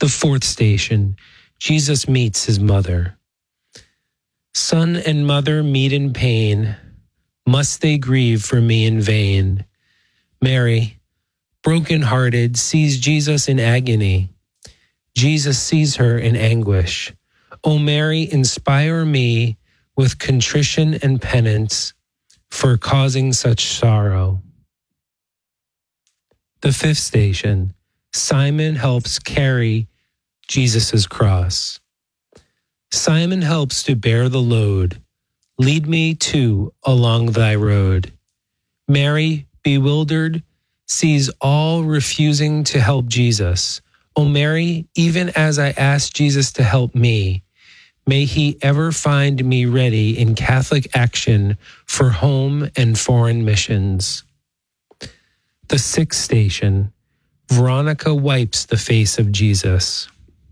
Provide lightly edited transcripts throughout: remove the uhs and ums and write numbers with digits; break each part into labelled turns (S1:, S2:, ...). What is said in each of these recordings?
S1: The fourth station, Jesus meets his mother. Son and mother meet in pain. Must they grieve for me in vain? Mary, broken-hearted, sees Jesus in agony. Jesus sees her in anguish. O Mary, inspire me with contrition and penance for causing such sorrow. The fifth station, Simon helps carry Jesus' cross. Simon helps to bear the load. Lead me too along thy road. Mary, bewildered, sees all refusing to help Jesus. O Mary, even as I ask Jesus to help me, may he ever find me ready in Catholic action for home and foreign missions. The sixth station, Veronica wipes the face of Jesus.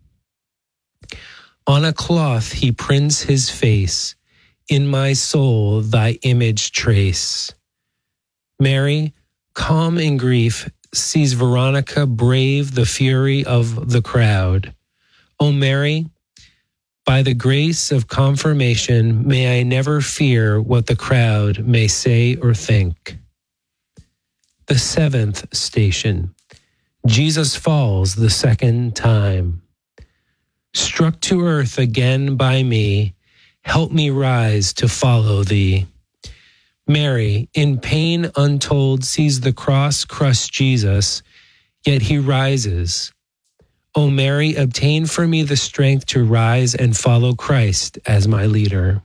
S1: On a cloth he prints his face, in my soul thy image trace. Mary, calm in grief, sees Veronica brave the fury of the crowd. O Mary, by the grace of confirmation, may I never fear what the crowd may say or think. The seventh station, Jesus falls the second time. Struck to earth again by me, help me rise to follow thee. Mary, in pain untold, sees the cross crush Jesus, yet he rises. O Mary, obtain for me the strength to rise and follow Christ as my leader.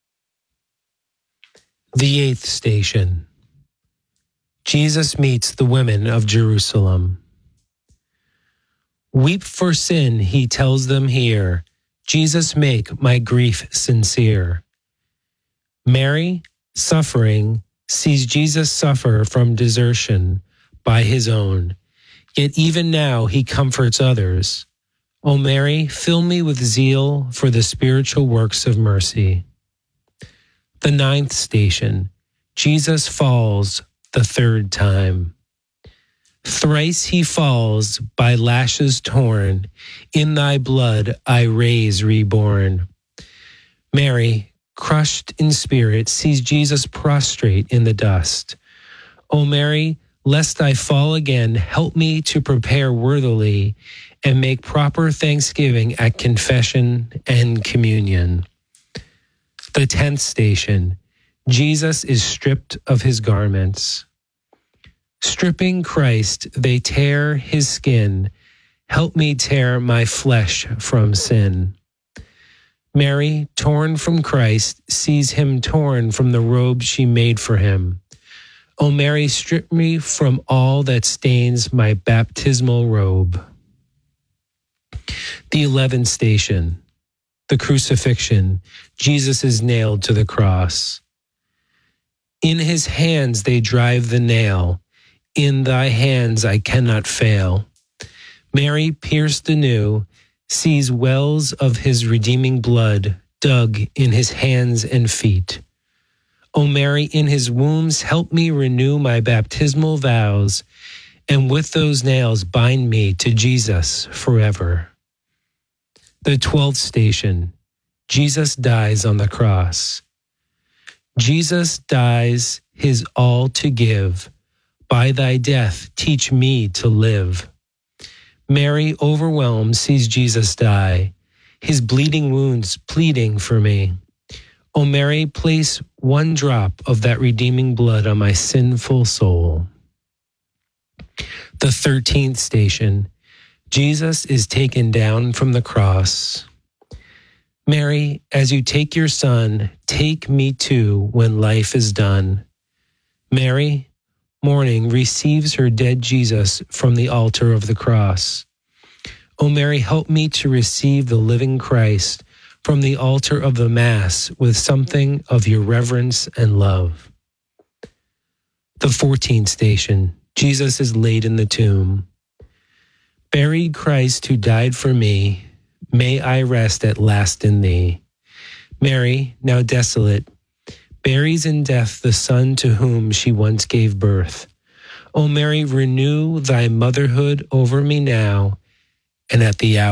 S1: The eighth station, Jesus meets the women of Jerusalem. Weep for sin, he tells them here. Jesus, make my grief sincere. Mary, suffering, sees Jesus suffer from desertion by his own. Yet even now he comforts others. O Mary, fill me with zeal for the spiritual works of mercy. The ninth station, Jesus falls the third time. Thrice he falls by lashes torn. In thy blood I rise reborn. Mary, crushed in spirit, sees Jesus prostrate in the dust. O Mary, lest I fall again, help me to prepare worthily and make proper thanksgiving at confession and communion. The 10th station, Jesus is stripped of his garments. Stripping Christ, they tear his skin. Help me tear my flesh from sin. Mary, torn from Christ, sees him torn from the robe she made for him. O Mary, strip me from all that stains my baptismal robe. The 11th station, the crucifixion. Jesus is nailed to the cross. In his hands they drive the nail. In thy hands I cannot fail. Mary, pierced anew, sees wells of his redeeming blood dug in his hands and feet. O Mary, in his wounds help me renew my baptismal vows, and with those nails bind me to Jesus forever. The 12th station, Jesus dies on the cross. Jesus dies his all to give. By thy death, teach me to live. Mary, overwhelmed, sees Jesus die, his bleeding wounds pleading for me. O Mary, place one drop of that redeeming blood on my sinful soul. The 13th station, Jesus is taken down from the cross. Mary, as you take your son, take me too when life is done. Mary, mourning, receives her dead Jesus from the altar of the cross. O Mary, help me to receive the living Christ from the altar of the Mass with something of your reverence and love. The 14th station, Jesus is laid in the tomb. Buried Christ who died for me, may I rest at last in thee. Mary, now desolate, buries in death the son to whom she once gave birth. O Mary, renew thy motherhood over me now and at the hour